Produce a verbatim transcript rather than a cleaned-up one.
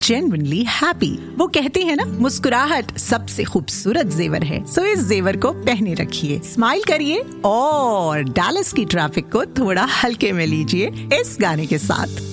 genuinely happy। वो कहते हैं ना, मुस्कुराहट सबसे खूबसूरत जेवर है। सो इस जेवर को पहने रखिए, स्माइल करिए और डैलस की ट्रैफिक को थोड़ा हल्के में लीजिए इस गाने के साथ।